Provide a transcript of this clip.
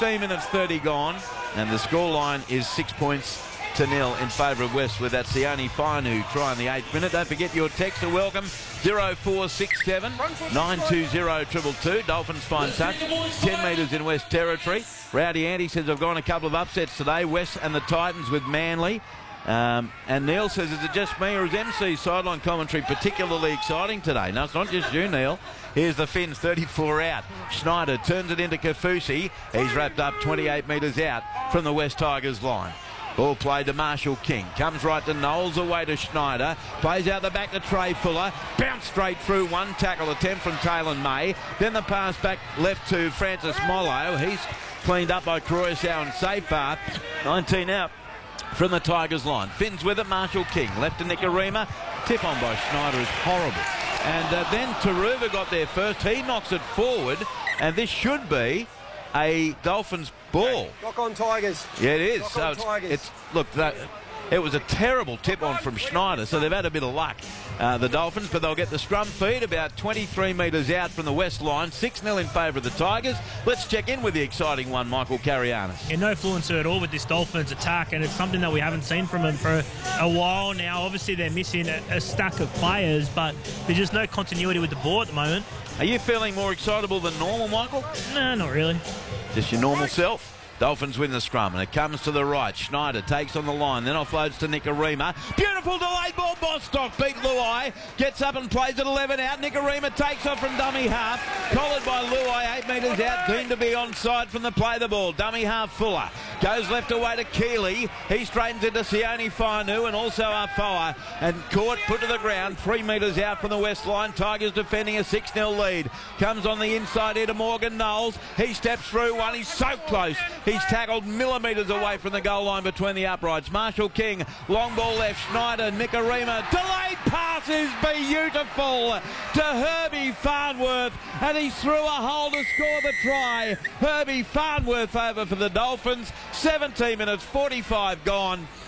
15 minutes 30 gone, and the scoreline is 6 points to 0 in favour of Westwood. That's the only Whanau try in the 8th minute. Don't forget your texts are welcome. 0467 920 222. Dolphins fine touch. 10 metres in West Territory. Rowdy Andy says I've gone a couple of upsets today. West and the Titans with Manly. And Neil says, is it just me or is MC's sideline commentary particularly exciting today? No, it's not just you, Neil. Here's the Finns, 34 out. Schneider turns it into Kafusi. He's wrapped up 28 metres out from the West Tigers line. Ball played to Marshall King. Comes right to Knowles, away to Schneider. Plays out the back to Trey Fuller. Bounce straight through. One tackle attempt from Taylor May. Then the pass back left to Francis Mollo. He's cleaned up by Croissau and Safar. 19 out from the Tigers line. Finns with it, Marshall King. Left to Nicarima. Tip on by Schneider is horrible. And then Taruva got there first. He knocks it forward. And this should be a Dolphins ball. Knock on Tigers. Yeah, it is. Knock so on Tigers. It was a terrible tip on from Schneider, so they've had a bit of luck, the Dolphins, but they'll get the scrum feed about 23 metres out from the west line. 6-0 in favour of the Tigers. Let's check in with the exciting one, Michael Carianis. Yeah, no fluency at all with this Dolphins attack, and it's something that we haven't seen from them for a while now. Obviously, they're missing a stack of players, but there's just no continuity with the ball at the moment. Are you feeling more excitable than normal, Michael? No, not really. Just your normal self? Dolphins win the scrum, and it comes to the right. Schneider takes on the line, then offloads to Nicarima. Beautiful delayed ball. Bostock beat Luai. Gets up and plays at 11 out. Nicarima takes off from dummy half. Collared by Luai, 8 metres out. Deemed to be onside from the play the ball. Dummy half Fuller. Goes left away to Keeley. He straightens into Sione Whanau and also Afoa. And caught, put to the ground. 3 metres out from the west line. Tigers defending a 6-0 lead. Comes on the inside here to Morgan Knowles. He steps through one. He's so close. He's tackled millimetres away from the goal line between the uprights. Marshall King, long ball left, Schneider, Nicarima, delayed pass is beautiful to Herbie Farnworth, and he's through a hole to score the try. Herbie Farnworth over for the Dolphins. 17 minutes 45 gone.